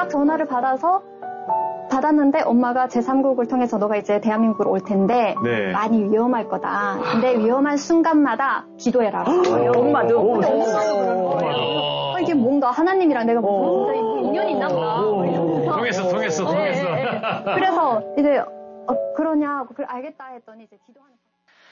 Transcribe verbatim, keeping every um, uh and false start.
딱 전화를 받아서 받았는데 엄마가 제삼국을 통해서 너가 이제 대한민국으로 올 텐데 네. 많이 위험할 거다. 근데 위험한 순간마다 기도해라. 엄마도. 오, 근데 엄마도 그런 거예요. 어, 이게 뭔가 하나님이랑 내가 뭔가 인연이 있나 보다. 통했어, 통했어, 통했어. 네, 네, 네. 그래서 이제 어, 그러냐, 그래 알겠다 했더니 이제 기도하는.